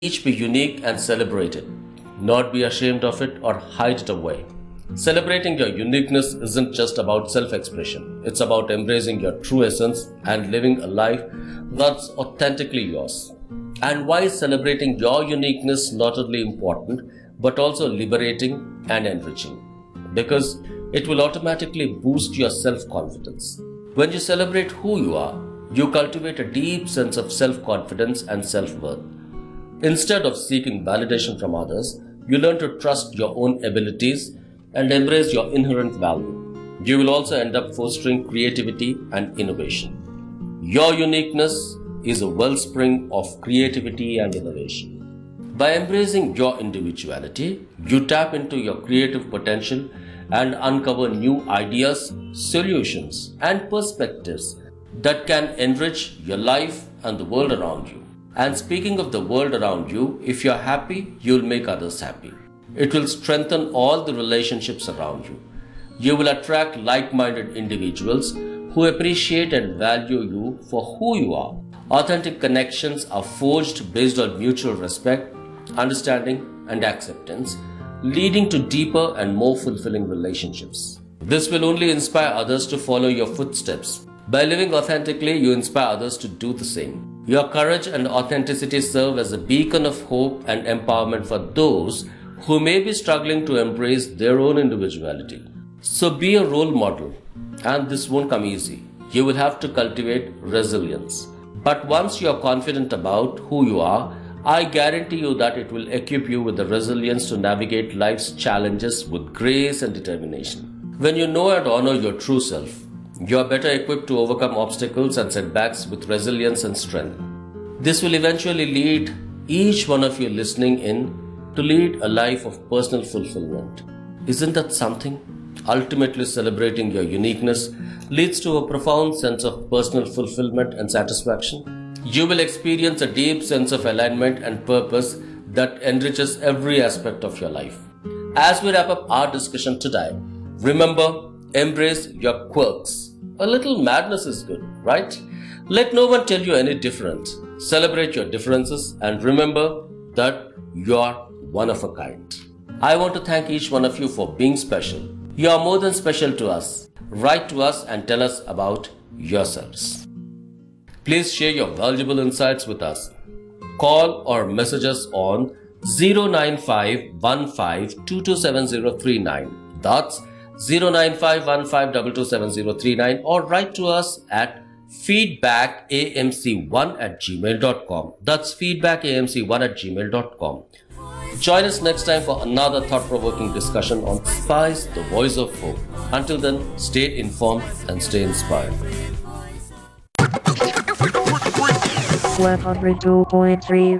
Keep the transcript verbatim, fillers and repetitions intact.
Each be unique and celebrate it, not be ashamed of it or hide it away. Celebrating your uniqueness isn't just about self-expression. It's about embracing your true essence and living a life that's authentically yours. And why is celebrating your uniqueness not only important, but also liberating and enriching? Because it will automatically boost your self-confidence. When you celebrate who you are, you cultivate a deep sense of self-confidence and self-worth. Instead of seeking validation from others, you learn to trust your own abilities and embrace your inherent value. You will also end up fostering creativity and innovation. Your uniqueness is a wellspring of creativity and innovation. By embracing your individuality, you tap into your creative potential and uncover new ideas, solutions, and perspectives that can enrich your life and the world around you. And speaking of the world around you, if you're happy, you'll make others happy. It will strengthen all the relationships around you. You will attract like-minded individuals who appreciate and value you for who you are. Authentic connections are forged based on mutual respect, understanding, and acceptance, leading to deeper and more fulfilling relationships. This will only inspire others to follow your footsteps. By living authentically, you inspire others to do the same. Your courage and authenticity serve as a beacon of hope and empowerment for those who may be struggling to embrace their own individuality. So be a role model, and this won't come easy. You will have to cultivate resilience. But once you are confident about who you are, I guarantee you that it will equip you with the resilience to navigate life's challenges with grace and determination. When you know and honor your true self, you are better equipped to overcome obstacles and setbacks with resilience and strength. This will eventually lead each one of you listening in to lead a life of personal fulfillment. Isn't that something? Ultimately, celebrating your uniqueness leads to a profound sense of personal fulfillment and satisfaction. You will experience a deep sense of alignment and purpose that enriches every aspect of your life. As we wrap up our discussion today, remember, embrace your quirks. A little madness is good, right? Let no one tell you any different. Celebrate your differences and remember that you are one of a kind. I want to thank each one of you for being special. You are more than special to us. Write to us and tell us about yourselves. Please share your valuable insights with us. Call or message us on zero nine five one five two two seven zero three nine. That's zero nine five one five two two seven zero three nine, or write to us at feedback a m c one at gmail dot com. That's feedback a m c one at gmail dot com. Join us next time for another thought-provoking discussion on Spice, the Voice of Hope. Until then, stay informed and stay inspired. one oh two point three